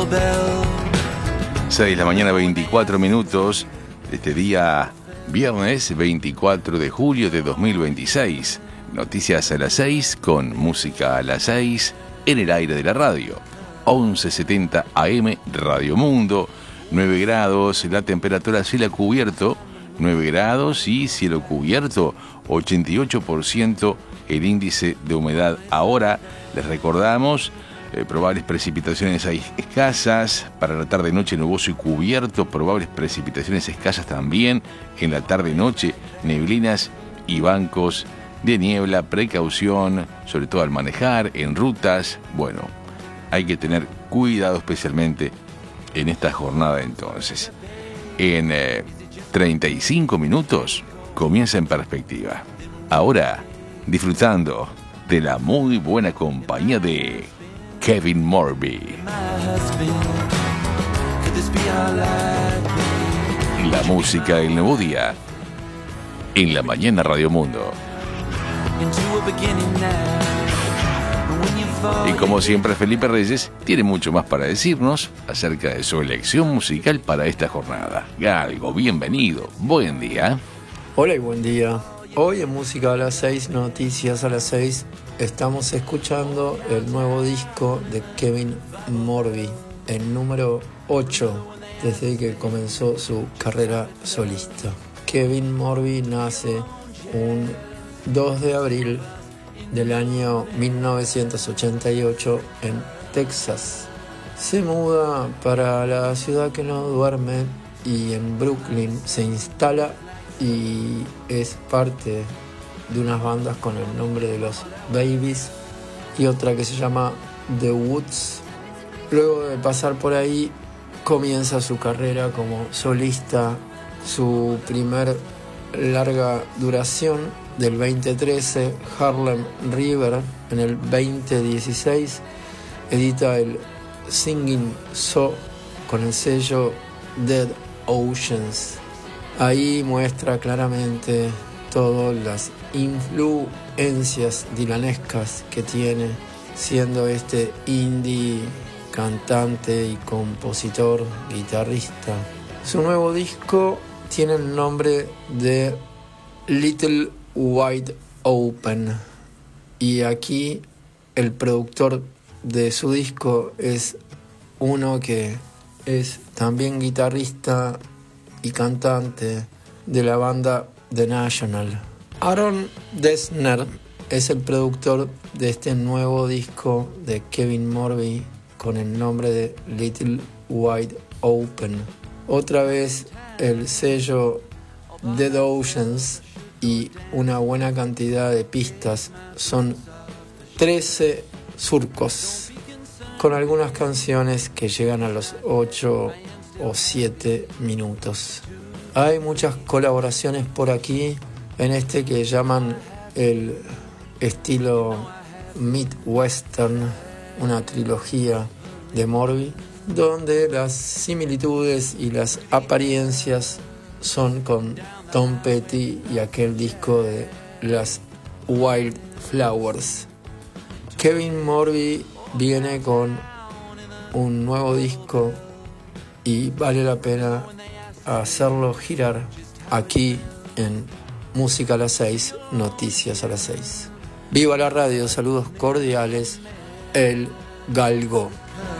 6 de la mañana, 24 minutos de este día viernes 24 de julio de 2026. Noticias a las 6 con música a las 6 en el aire de la radio. 1170 AM Radio Mundo. 9 grados, la temperatura cielo cubierto, 9 grados y cielo cubierto, 88% el índice de humedad. Ahora les recordamos, probables precipitaciones hay escasas, para la tarde-noche nuboso y cubierto, probables precipitaciones escasas también, en la tarde-noche neblinas y bancos de niebla, precaución, sobre todo al manejar, en rutas. Bueno, hay que tener cuidado especialmente en esta jornada entonces. En 35 minutos comienza En Perspectiva. Ahora, disfrutando de la muy buena compañía de Kevin Morby. La música del nuevo día en la mañana Radio Mundo. Y como siempre, Felipe Reyes tiene mucho más para decirnos acerca de su elección musical para esta jornada. Galgo, bienvenido, buen día. Hola y buen día. Hoy en Música a las 6, Noticias a las 6, estamos escuchando el nuevo disco de Kevin Morby, el número 8 desde que comenzó su carrera solista. Kevin Morby nace un 2 de abril del año 1988 en Texas. Se muda para la ciudad que no duerme y en Brooklyn se instala y es parte de unas bandas con el nombre de los Babies y otra que se llama The Woods. Luego de pasar por ahí comienza su carrera como solista. Su primer larga duración del 2013, Harlem River, en el 2016 edita el Singing So con el sello Dead Oceans. Ahí muestra claramente todas las influencias dylanescas que tiene, siendo este indie cantante y compositor, guitarrista. Su nuevo disco tiene el nombre de Little Wide Open y aquí el productor de su disco es uno que es también guitarrista y cantante de la banda The National. Aaron Dessner es el productor de este nuevo disco de Kevin Morby con el nombre de Little Wide Open. Otra vez el sello Dead Oceans y una buena cantidad de pistas. Son 13 surcos con algunas canciones que llegan a los 8 o 7 minutos. Hay muchas colaboraciones por aquí en este que llaman el estilo Midwestern, una trilogía de Morby, donde las similitudes y las apariencias son con Tom Petty y aquel disco de las Wild Flowers. Kevin Morby viene con un nuevo disco y vale la pena hacerlo girar aquí en Música a las 6, Noticias a las 6. Viva la radio, saludos cordiales, el Galgo.